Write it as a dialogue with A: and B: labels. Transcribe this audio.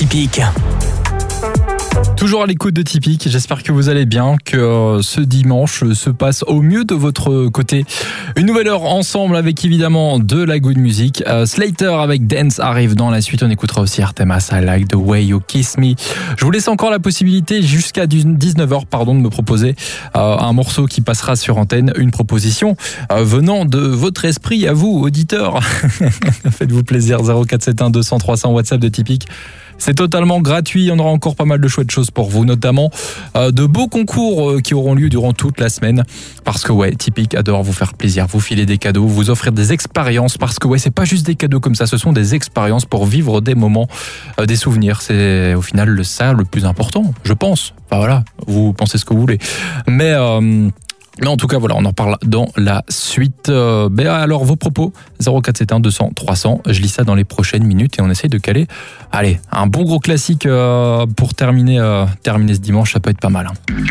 A: Typique.
B: Toujours à l'écoute de Typique, j'espère que vous allez bien, que ce dimanche se passe au mieux de votre côté. Une nouvelle heure ensemble avec évidemment de la good music. Slater avec Dance arrive dans la suite, on écoutera aussi Artemas, I Like The Way You Kiss Me. Je vous laisse encore la possibilité jusqu'à 19h de me proposer un morceau qui passera sur antenne, une proposition venant de votre esprit à vous, auditeurs. Faites-vous plaisir, 0471 200 300 WhatsApp de Typique. C'est totalement gratuit, on aura encore pas mal de chouettes choses pour vous, notamment de beaux concours qui auront lieu durant toute la semaine. Parce que Typique adore vous faire plaisir, vous filer des cadeaux, vous offrir des expériences. Parce que c'est pas juste des cadeaux comme ça, ce sont des expériences pour vivre des moments, des souvenirs. C'est au final le plus important, je pense. Enfin voilà, vous pensez ce que vous voulez. Mais en tout cas, voilà, on en parle dans la suite. Alors, vos propos, 0471 200 300. Je lis ça dans les prochaines minutes et on essaye de caler. Allez, un bon gros classique pour terminer ce dimanche, ça peut être pas mal.